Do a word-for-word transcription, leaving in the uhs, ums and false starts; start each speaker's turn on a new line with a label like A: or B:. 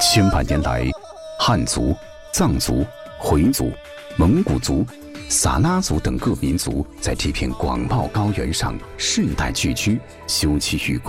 A: 千百年来，汉族、藏族、回族、蒙古族、撒拉族等各民族在这片广袤高原上世代聚居，休戚与共。